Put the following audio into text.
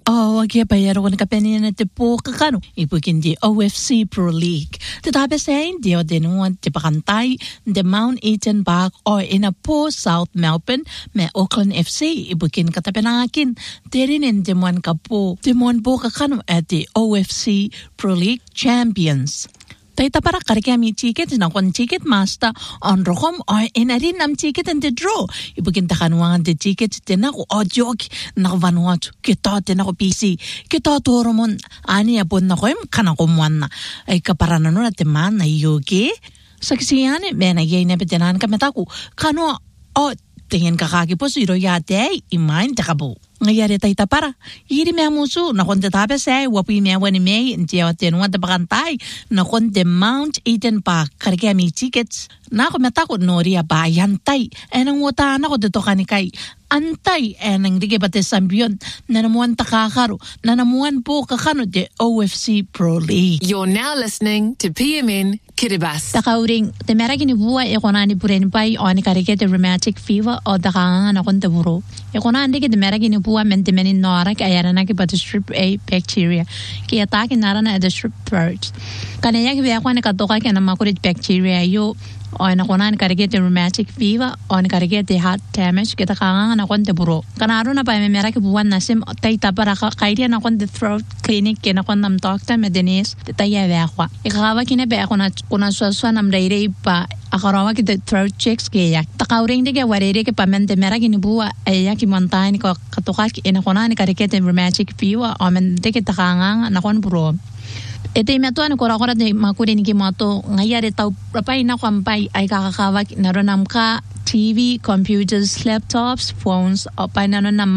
Kia bayaro na kapenya na te po kakano ipukin di OFC Pro League. Tetapi sa hindi o dinuan ti pakantay the Mount Eaton Park o ina po South Melbourne may Auckland FC ipukin katapenakin. Terinin dimuan ka po dimuan po kakano at the OFC Pro League Champions. Taita para karya mi ticket na kon ticket master on rokom o inarin nam ticket and the draw. Ibukin takanwangan the ticket tinako audio na vanuatu kita tinako PC kita toromon ani abon na koem kanako mwana ay kaparano na teman na yogi saksiyane mena yay na betanan kametaku kano o tingin kakaki po siro yate imain takabo. Ngayari tayo para. Iri mea musu na konde tabe say wapi mea wani mei intiya watenuan te bakantay na konde Mount Eaton Park karikaya mi tickets. Na ako metakot noria ba yantay enang wata na ko dito kanikay antay enang dige bate sambiyon na namuan takakaro na namuan po kakano de OFC Pro League. You're now listening to PMN Kiribati. Takauring temera kini buwa ekonani puren pai on karikete rheumatic fever o dakanga na konde buro. Ekonani dige temera kini buwa mentemeni nora kayara na ki bate strep A bacteria ki atake narana at the strep throat. Kanaya ki biya ka toka kana makurit bacteria yo on konan karigete rheumatic fever on karigete heart damage kita kanga na konte buro kanaro na pa memera ki buwan na sim taita para kairia na konte throat clinic ke na konam doctor medenis taya veakwa ikawa kine be kuna so nam daire pa akarawa ki the throat checks ke ya takauring dige warere ke pamente mera ki ni buwa aya ki montani ko katoka ki na konan karigete rheumatic fever on de ke takanga na kon buro ete metuan kora de makuri ni kimoto ngayare tau rapai na kwampai ay kakakawak naronam ka TV, computers, laptops, phones o pa na